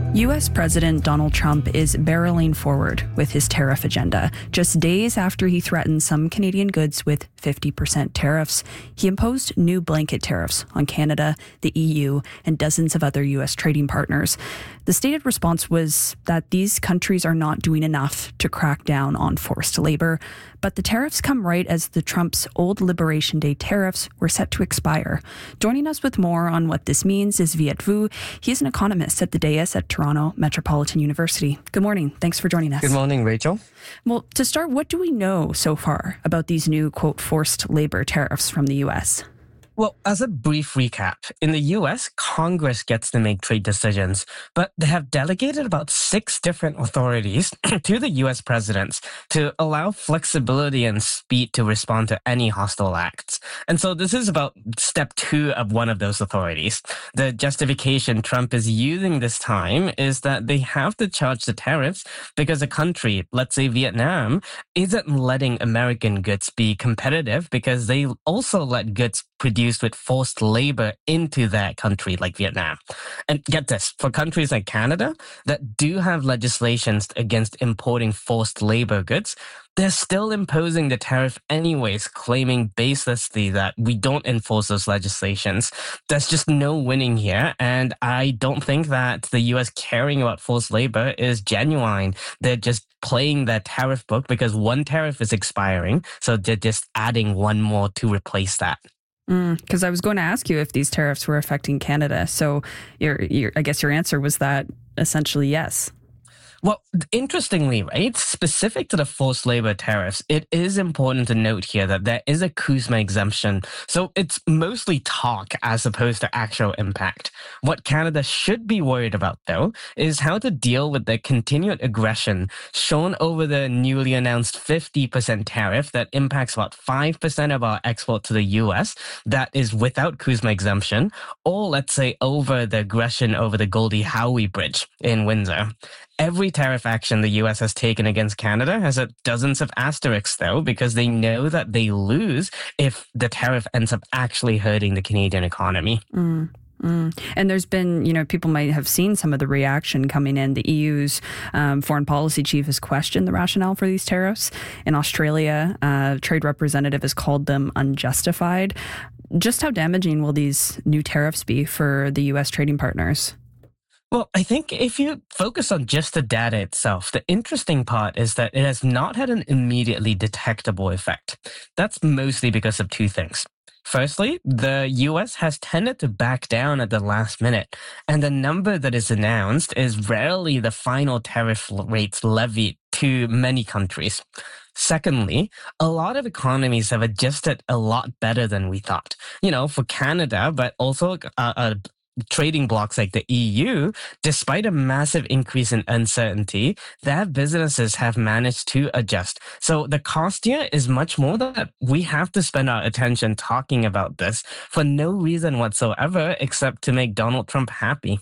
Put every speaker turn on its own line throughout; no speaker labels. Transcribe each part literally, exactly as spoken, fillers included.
U S. President Donald Trump is barreling forward with his tariff agenda. Just days after he threatened some Canadian goods with fifty percent tariffs, he imposed new blanket tariffs on Canada, the E U, and dozens of other U S trading partners. The stated response was that these countries are not doing enough to crack down on forced labor, but the tariffs come right as the Trump's old Liberation Day tariffs were set to expire. Joining us with more on what this means is Viet Vu. He's an economist at the D A I S at Toronto Metropolitan University. Good morning. Thanks for joining us.
Good morning, Rachel.
Well, to start, what do we know so far about these new, quote, forced labor tariffs from the U S?
Well, as a brief recap, in the U S, Congress gets to make trade decisions, but they have delegated about six different authorities to the U S presidents to allow flexibility and speed to respond to any hostile acts. And so this is about step two of one of those authorities. The justification Trump is using this time is that they have to charge the tariffs because a country, let's say Vietnam, isn't letting American goods be competitive because they also let goods produced with forced labor into that country like Vietnam. And get this, for countries like Canada that do have legislations against importing forced labor goods, they're still imposing the tariff anyways, claiming baselessly that we don't enforce those legislations. There's just no winning here, and I don't think that the U S caring about forced labor is genuine. They're just playing their tariff book because one tariff is expiring, so they're just adding one more to replace that.
Because mm, I was going to ask you if these tariffs were affecting Canada. So your, your, I guess your answer was that essentially yes.
Well, interestingly, right, specific to the forced labor tariffs, it is important to note here that there is a CUSMA exemption. So it's mostly talk as opposed to actual impact. What Canada should be worried about, though, is how to deal with the continued aggression shown over the newly announced fifty percent tariff that impacts about five percent of our export to the U S that is without CUSMA exemption, or let's say over the aggression over the Goldie Howe Bridge in Windsor. Every tariff action the U S has taken against Canada has had dozens of asterisks, though, because they know that they lose if the tariff ends up actually hurting the Canadian economy.
Mm. Mm. And there's been, you know, people might have seen some of the reaction coming in. The E U's um, foreign policy chief has questioned the rationale for these tariffs. In Australia, uh, trade representative has called them unjustified. Just how damaging will these new tariffs be for the U S trading partners?
Well, I think if you focus on just the data itself, the interesting part is that it has not had an immediately detectable effect. That's mostly because of two things. Firstly, the U S has tended to back down at the last minute, and the number that is announced is rarely the final tariff rates levied to many countries. Secondly, a lot of economies have adjusted a lot better than we thought. You know, for Canada, but also uh, uh, trading blocs like the E U, despite a massive increase in uncertainty, their businesses have managed to adjust. So the cost here is much more that we have to spend our attention talking about this for no reason whatsoever except to make Donald Trump happy.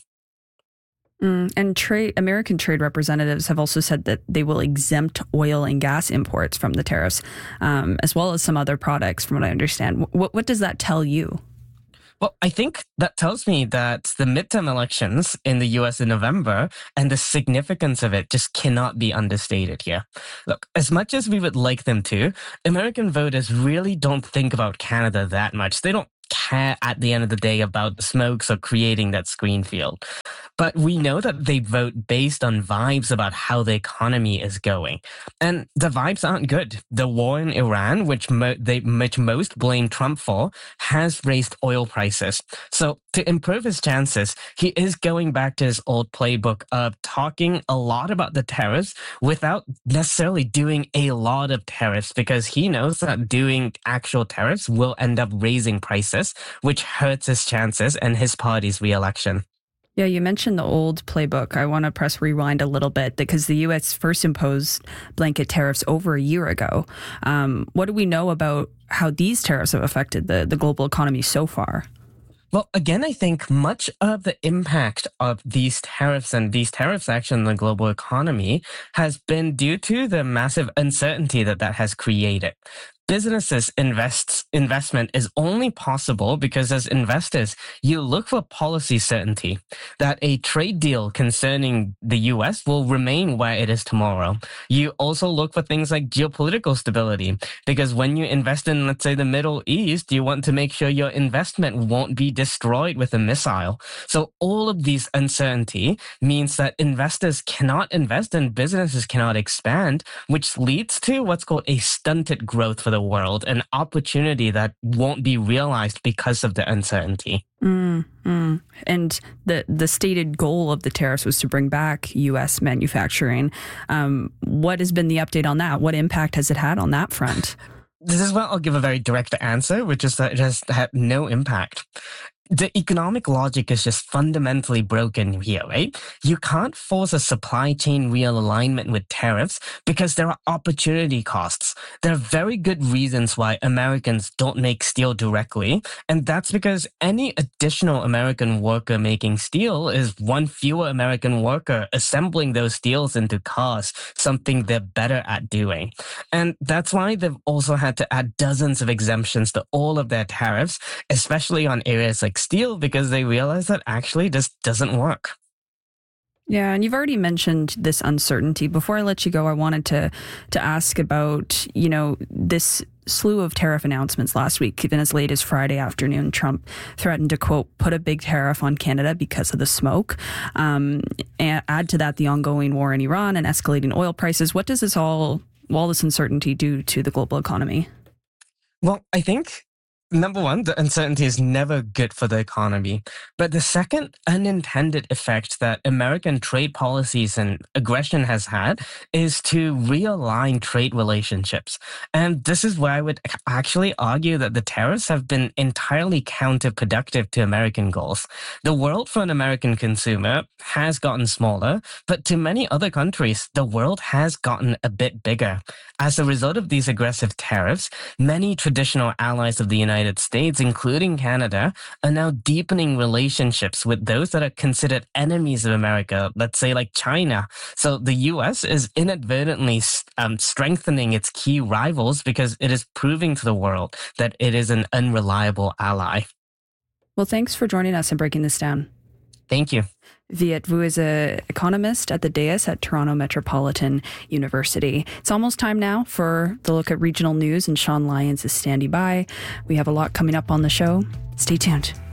Mm, and trade, American trade representatives have also said that they will exempt oil and gas imports from the tariffs, um, as well as some other products, from what I understand. What, what does that tell you?
Well, I think that tells me that the midterm elections in the U S in November and the significance of it just cannot be understated here. Look, as much as we would like them to, American voters really don't think about Canada that much. They don't care at the end of the day about the smokes or creating that screen field. But we know that they vote based on vibes about how the economy is going. And the vibes aren't good. The war in Iran, which, mo- they, which most blame Trump for, has raised oil prices. So to improve his chances, he is going back to his old playbook of talking a lot about the tariffs without necessarily doing a lot of tariffs, because he knows that doing actual tariffs will end up raising prices, which hurts his chances and his party's re-election.
Yeah, you mentioned the old playbook. I want to press rewind a little bit because the U S first imposed blanket tariffs over a year ago. Um, what do we know about how these tariffs have affected the, the global economy so far?
Well, again, I think much of the impact of these tariffs and these tariffs action on the global economy has been due to the massive uncertainty that that has created. businesses invests investment is only possible because as investors, you look for policy certainty that a trade deal concerning the U S will remain where it is tomorrow. You also look for things like geopolitical stability because when you invest in, let's say, the Middle East, you want to make sure your investment won't be destroyed with a missile. So all of these uncertainty means that investors cannot invest and businesses cannot expand, which leads to what's called a stunted growth for the world, an opportunity that won't be realized because of the uncertainty.
Mm, mm. And the the stated goal of the tariffs was to bring back U S manufacturing. Um, what has been the update on that? What impact has it had on that front?
This is where I'll give a very direct answer, which is that it has had no impact. The economic logic is just fundamentally broken here, right? You can't force a supply chain realignment with tariffs because there are opportunity costs. There are very good reasons why Americans don't make steel directly, and that's because any additional American worker making steel is one fewer American worker assembling those steels into cars, something they're better at doing. And that's why they've also had to add dozens of exemptions to all of their tariffs, especially on areas like steel, because they realize that actually this doesn't work.
Yeah, and you've already mentioned this uncertainty. Before I let you go, I wanted to to ask about, you know, this slew of tariff announcements last week. Even as late as Friday afternoon, Trump threatened to, quote, put a big tariff on Canada because of the smoke. Um, and add to that the ongoing war in Iran and escalating oil prices. What does this all, all this uncertainty do to the global economy?
Well, I think number one, the uncertainty is never good for the economy. But the second unintended effect that American trade policies and aggression has had is to realign trade relationships. And this is where I would actually argue that the tariffs have been entirely counterproductive to American goals. The world for an American consumer has gotten smaller, but to many other countries, the world has gotten a bit bigger. As a result of these aggressive tariffs, many traditional allies of the United United States, including Canada, are now deepening relationships with those that are considered enemies of America, let's say like China. So the U S is inadvertently um, strengthening its key rivals because it is proving to the world that it is an unreliable ally.
Well, thanks for joining us and breaking this down.
Thank you.
Viet Vu is an economist at the dais at Toronto Metropolitan University. It's almost time now for the look at regional news, and Sean Lyons is standing by. We have a lot coming up on the show. Stay tuned.